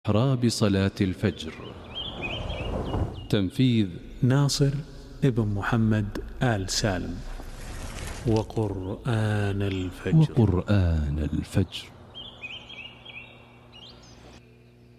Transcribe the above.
إحراب صلاة الفجر. تنفيذ ناصر ابن محمد آل سالم. وقرآن الفجر.